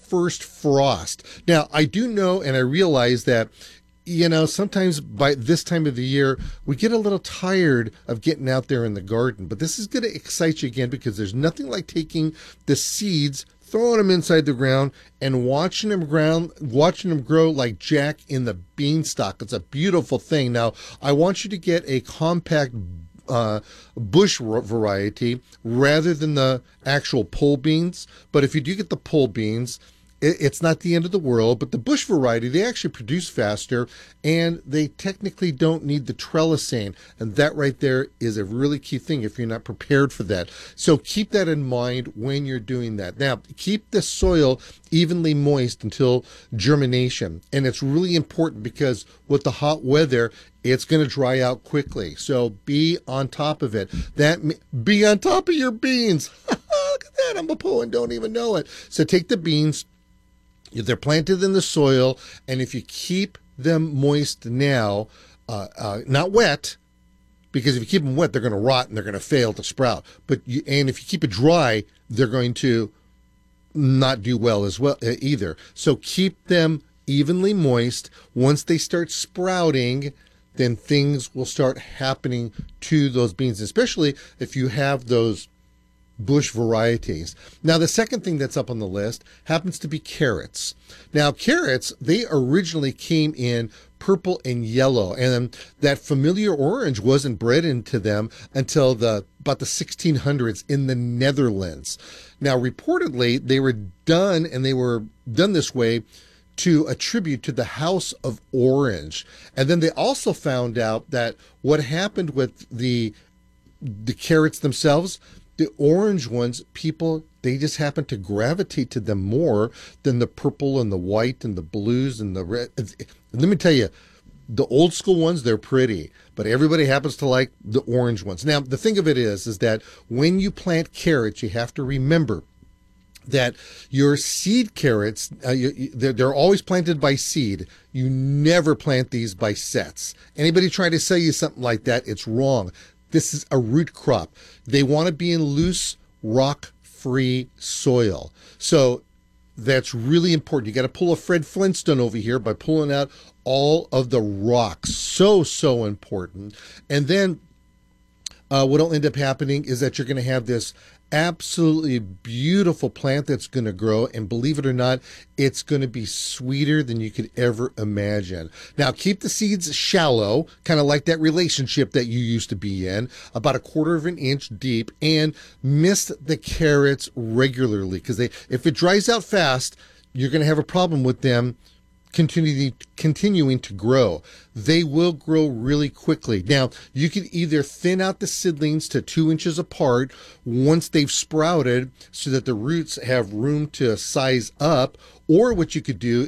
first frost. Now, I do know and I realize that sometimes by this time of the year, we get a little tired of getting out there in the garden. But this is going to excite you again because there's nothing like taking the seeds, throwing them inside the ground, and watching them grow like Jack in the beanstalk. It's a beautiful thing. Now, I want you to get a compact bush variety rather than the actual pole beans. But if you do get the pole beans, it's not the end of the world, but the bush variety, they actually produce faster, and they technically don't need the trellising. And that right there is a really key thing if you're not prepared for that. So keep that in mind when you're doing that. Now, keep the soil evenly moist until germination. And it's really important because with the hot weather, it's going to dry out quickly. So be on top of it. Be on top of your beans. Look at that. I'm a poet and don't even know it. So take the beans. They're planted in the soil, and if you keep them moist now, not wet, because if you keep them wet, they're going to rot and they're going to fail to sprout. And if you keep it dry, they're going to not do well as well either. So keep them evenly moist. Once they start sprouting, then things will start happening to those beans, especially if you have those bush varieties. Now, the second thing that's up on the list happens to be carrots. Now, carrots, they originally came in purple and yellow, and that familiar orange wasn't bred into them until about the 1600s in the Netherlands. Now, reportedly, they were done this way to attribute to the House of Orange. And then they also found out that what happened with the carrots themselves, the orange ones, they just happen to gravitate to them more than the purple and the white and the blues and the red. Let me tell you, the old school ones, they're pretty, but everybody happens to like the orange ones. Now, the thing of it is that when you plant carrots, you have to remember that your seed carrots, they're always planted by seed. You never plant these by sets. Anybody try to sell you something like that, it's wrong. This is a root crop. They want to be in loose, rock-free soil. So that's really important. You got to pull a Fred Flintstone over here by pulling out all of the rocks. So important. And then what will end up happening is that you're going to have this absolutely beautiful plant that's going to grow, and believe it or not, it's going to be sweeter than you could ever imagine. Now, keep the seeds shallow, kind of like that relationship that you used to be in, about 1/4 of an inch deep, and mist the carrots regularly, because if it dries out fast, you're going to have a problem with them continuing to grow. They will grow really quickly. Now, you can either thin out the seedlings to 2 inches apart once they've sprouted so that the roots have room to size up, or what you could do